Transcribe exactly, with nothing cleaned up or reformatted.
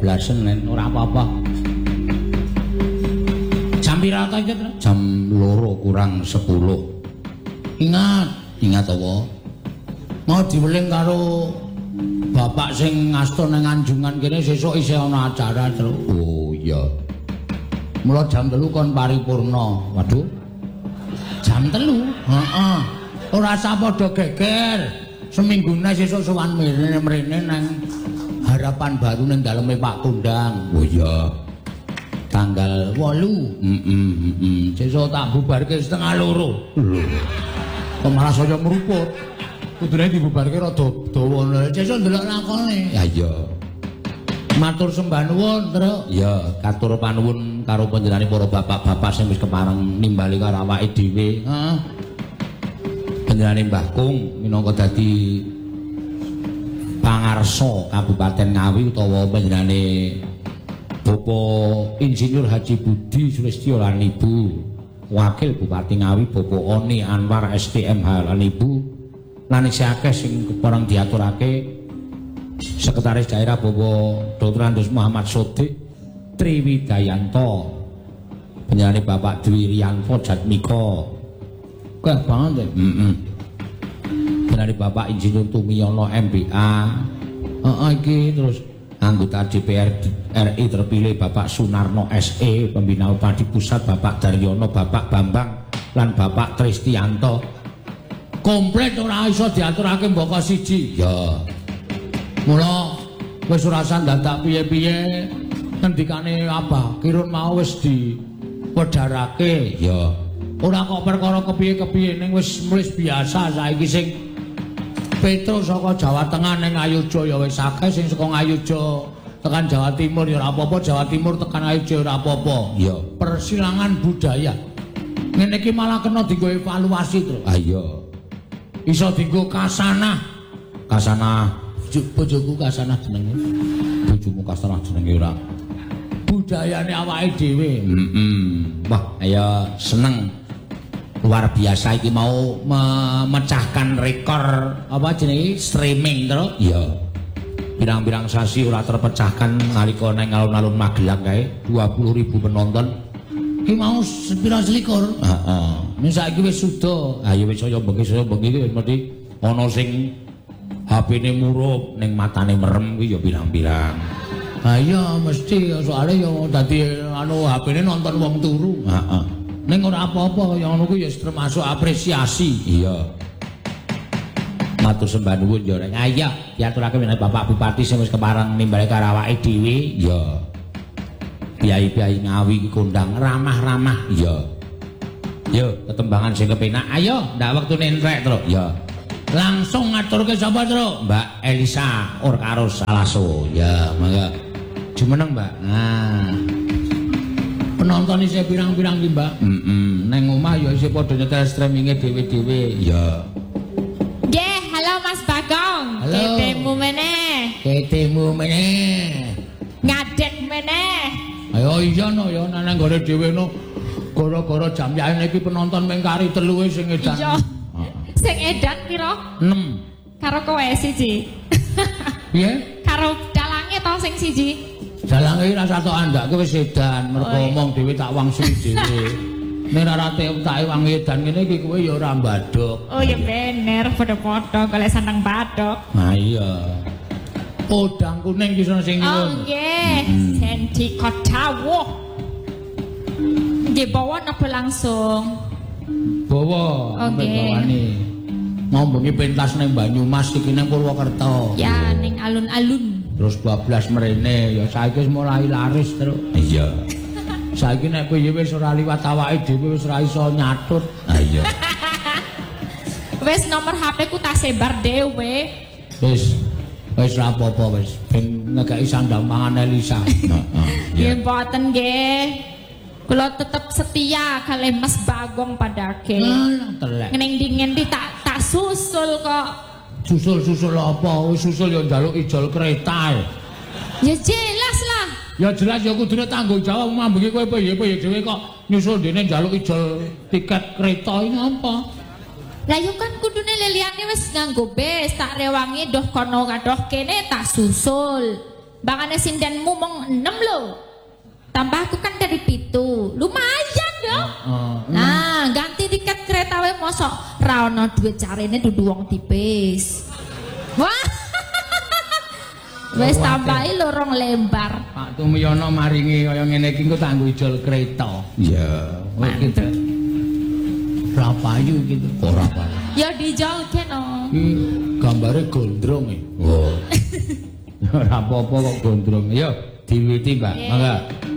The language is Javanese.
belas Senin ora apa-apa. Jam pira ta iki? Jam loro kurang sepuluh. Ingat, ingat apa? Mau diweling karo bapak sing ngasta nang Anjungan kene sesuk isih ana acara terus. Oh iya. Mula jam telu kon paripurna. Waduh. Jam telu? Heeh. Ora usah padha geger. Seminggune sesuk sowan mrene nang Harapan Baru ning daleme Pak Kondang. Oh iya. Tanggal wolu. Heeh, heeh. Sesuk tak bubarke setengah loro. Kok malah saya meruput. Kudune dibubarke rada dawa. Sesuk ndelok lakone. Ya iya. Matur sembah nuwun, Tru. Ya, katur panuwun karo panjenengan para bapak-bapak sing wis kepareng nimbali karo awake dhewe. Heeh. Panjenengan Mbah Kung minangka dadi pangarsa Kabupaten Ngawi utawa panjenengan Bapak Insinyur Haji Budi Sulistyo lan Ibu Wakil Bupati Ngawi Bapak Oni Anwar S T M H lan Ibu lan isih akeh sing kepareng diaturake Sekretaris Daerah Bapak Doktor Andes Muhammad Sodik Triwidayanto penyanyi Bapak Dwi Rianto Jatmiko keh banget heeh penyanyi Bapak Insinyur Tumiyono M B A heeh iki terus anggota D P R R I terpilih Bapak Sunarno S E Pembina Upadi Pusat Bapak Daryono Bapak Bambang lan Bapak Tristianto komplit ora iso diaturake mboko siji ya mula wis ora usah dadak piye-piye ngendikane apa kirun mau wis diwedharake ya ora kok perkara kepiye-kepiye ning wis wis biasa saiki sing Petro saka Jawa Tengah ning Ayuja ya wis akeh sing saka Ayuja tekan Jawa Timur ya ora apa-apa Jawa Timur tekan Ayuja ora apa-apa ya persilangan budaya ngene iki malah kena dienggo evaluasi terus ah iya iso dienggo kasanah kasanah bojoku kasanah jenenge bojomu kasanah jenenge ora budayane awake dhewe heeh wah ayo seneng luar biasa iki mau memecahkan rekor apa jenenge streaming terus iya pirang-pirang sasi ora terpecahkan nalika nang alun-alun Magelang kae dua puluh ribu penonton iki mau sepira selikur heeh nek saiki wis suda ayo wis saya bengi saya bengi iki mesti ana sing H P-ne murup ning matane merem kuwi ya pirang-pirang ha iya mesti soalnya ya dadi anu H P-ne nonton wong turu heeh ning ora apa-apa ya ngono kuwi ya termasuk apresiasi iya matur sembah nuwun ya rek ayo diaturake menawi Bapak Bupati sing wis kepareng nimbali karo awake dhewe ya Kyai-kyai Ngawi kondang ramah-ramah ya yo ketembangan sing kepenak ayo ndak wektune entek terus ya langsung ngaturke sapa terus Mbak Elisa Or karo Salaso ya mangga jumeneng Mbak nah penonton isih pirang-pirang ki Mbak heeh neng omah ya isih padha nyetel streaminge dhewe-dhewe ya nggih halo Mas Bagong ketemu meneh ketemu meneh ngadeg meneh ayo iya no ya nang gone dhewe no gara-gara jam yaene iki penonton mung kari telu sing edan iya sing edan pira enam karo kowe siji piye karo dalange to sing siji dalange ora satok andake wis edan mergo omong dhewe tak wangsuli dhewe nek ora tak wang edan ngene iki kowe ya ora mbadok oh ya bener padha-padha golek sandang badok ha iya podang kuning ki sing nyuwun oh nggih senti kodawuh nggih bawa napa langsung bawa bawane ngombengi pentas ning Banyumas iki ning Purwokerto ya ning alun-alun terus dua belas mrene ya saiki wis mulai laris terus iya saiki nek kowe wis ora liwat awake dhewe wis ora iso nyatut ha iya wis nomor H P ku tak sebar dhewe wis wis ora apa-apa wis ben ngekeki sandang mangan Elisa heeh nggih mboten nggih kula tetep setia kalih Mas Bagong padake neng dingin di tak tak susul kok susul-susul apa susul ya njaluk ijol kereta ya jelas lah ya jelas ya kudune tanggung jawab mambengi kowe piye-piye dhewe kok nyusul dene njaluk ijol tiket kereta ini apa lah yo kan kudune leliyane wis nganggo bis tak rewangi doh kono kadoh kene tak susul Bangane sindenmu mong enam lho. Tambahku kan dari pitu. Lumayan dong. Oh, oh, nah, ganti tiket kereta wae mosok ra ono duit carine dudu wong tipis. Wah. Wis tambahi lorong lembar. Pak Tumiyono maringi kaya ngene iki engko tanggo ijol kereta. Iya, gitu. Ra payu gitu. Ora payu. Ya dijolke no. Iki gambare gondrong e. Oh. Ora apa-apa kok gondrong. Yo diwiwiti, Mbak. Mangga.